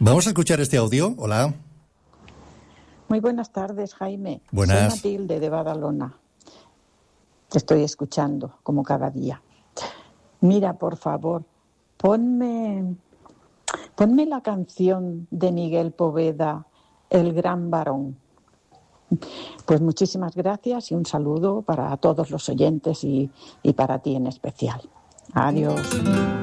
Vamos a escuchar este audio. Hola. Muy buenas tardes, Jaime. Buenas. Soy Matilde de Badalona. Te estoy escuchando, como cada día. Mira, por favor, ponme la canción de Miguel Poveda, El Gran Varón. Pues muchísimas gracias y un saludo para todos los oyentes y para ti en especial. Adiós.